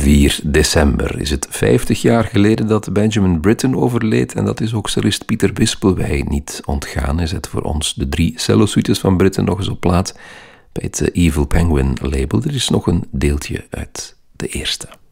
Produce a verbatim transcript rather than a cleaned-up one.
vier december is het vijftig jaar geleden dat Benjamin Britten overleed en dat is ook cellist Pieter Wispelwey niet ontgaan. Hij zet voor ons de drie cellosuites van Britten nog eens op plaat bij het Evil Penguin label. Er is nog een deeltje uit de eerste.